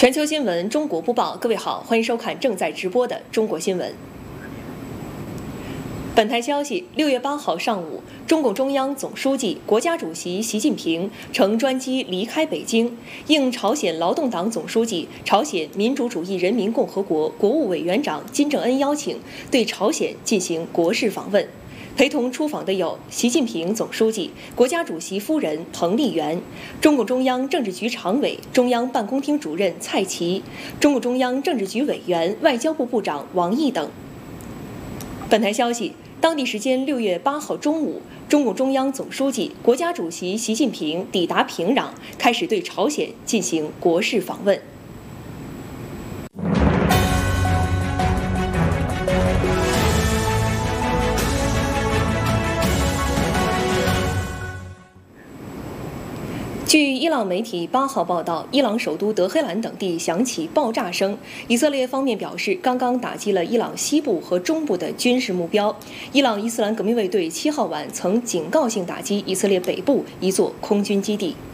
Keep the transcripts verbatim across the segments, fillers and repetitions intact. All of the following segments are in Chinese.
全球新闻中国播报，各位好，欢迎收看正在直播的中国新闻。本台消息，六月八号上午，中共中央总书记、国家主席习近平乘专机离开北京，应朝鲜劳动党总书记、朝鲜民主主义人民共和国国务委员长金正恩邀请，对朝鲜进行国事访问。陪同出访的有习近平总书记、国家主席夫人彭丽媛、中共中央政治局常委、中央办公厅主任蔡奇、中共中央政治局委员、外交部部长王毅等。本台消息，当地时间六月八号中午，中共中央总书记、国家主席习近平抵达平壤，开始对朝鲜进行国事访问。据伊朗媒体八号报道，伊朗首都德黑兰等地响起爆炸声。以色列方面表示，刚刚打击了伊朗西部和中部的军事目标。伊朗伊斯兰革命卫队七号晚曾警告性打击以色列北部一座空军基地。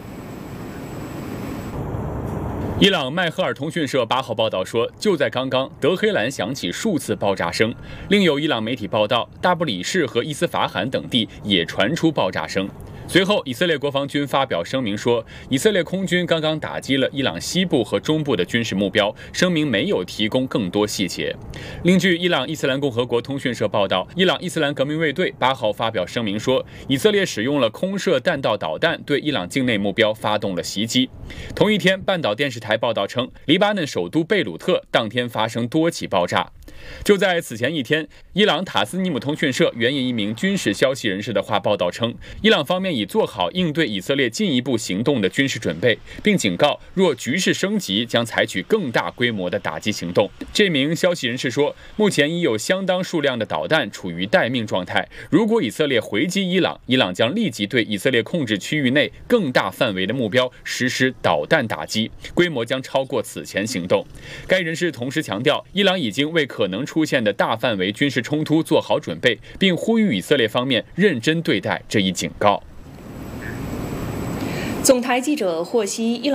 伊朗麦赫尔通讯社八号报道说，就在刚刚，德黑兰响起数次爆炸声。另有伊朗媒体报道，大不里士和伊斯法罕等地也传出爆炸声。随后，以色列国防军发表声明说，以色列空军刚刚打击了伊朗西部和中部的军事目标，声明没有提供更多细节。另据伊朗伊斯兰共和国通讯社报道，伊朗伊斯兰革命卫队八号发表声明说，以色列使用了空射弹道导弹对伊朗境内目标发动了袭击。同一天，半岛电视台报道称，黎巴嫩首都贝鲁特当天发生多起爆炸。就在此前一天，伊朗塔斯尼姆通讯社援引一名军事消息人士的话报道称，伊朗方面已做好应对以色列进一步行动的军事准备，并警告若局势升级，将采取更大规模的打击行动。这名消息人士说，目前已有相当数量的导弹处于待命状态，如果以色列回击伊朗，伊朗将立即对以色列控制区域内更大范围的目标实施导弹打击，规模将超过此前行动。该人士同时强调，伊朗已经为可能出现的大范围军事冲突做好准备，并呼吁以色列方面认真对待这一警告。 总台记者获悉，伊朗